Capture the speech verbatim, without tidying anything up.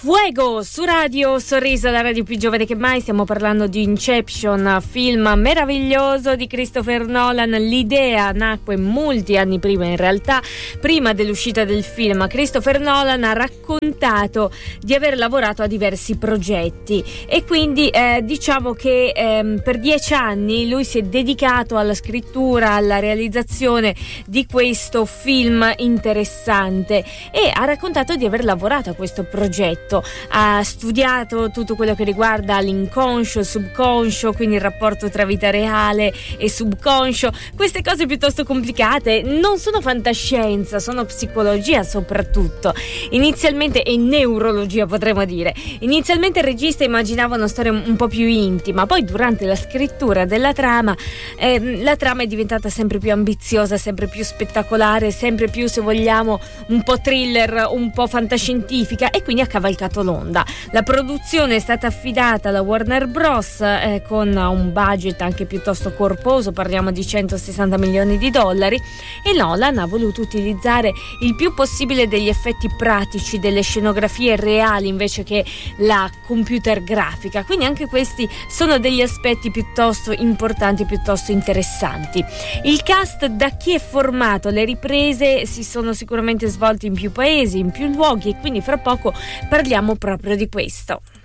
Fuego su Radio Sorriso, la radio più giovane che mai. Stiamo parlando di Inception, film meraviglioso di Christopher Nolan. L'idea nacque molti anni prima, in realtà prima dell'uscita del film. Christopher Nolan ha raccontato di aver lavorato a diversi progetti e quindi eh, diciamo che eh, per dieci anni lui si è dedicato alla scrittura, alla realizzazione di questo film interessante e ha raccontato di aver lavorato a questo progetto. Ha studiato tutto quello che riguarda l'inconscio, il subconscio, quindi il rapporto tra vita reale e subconscio. Queste cose piuttosto complicate non sono fantascienza, sono psicologia soprattutto. Inizialmente, e neurologia potremmo dire. Inizialmente il regista immaginava una storia un po' più intima, poi durante la scrittura della trama eh, la trama è diventata sempre più ambiziosa, sempre più spettacolare, sempre più, se vogliamo, un po' thriller, un po' fantascientifica, e quindi ha cavalcato l'onda. La produzione è stata affidata alla Warner Bros. Eh, con un budget anche piuttosto corposo, parliamo di centosessanta milioni di dollari, e Nolan ha voluto utilizzare il più possibile degli effetti pratici, delle scenografie reali invece che la computer grafica, quindi anche questi sono degli aspetti piuttosto importanti, piuttosto interessanti. Il cast da chi è formato? Le riprese si sono sicuramente svolte in più paesi, in più luoghi, e quindi fra poco parliamo proprio di questo.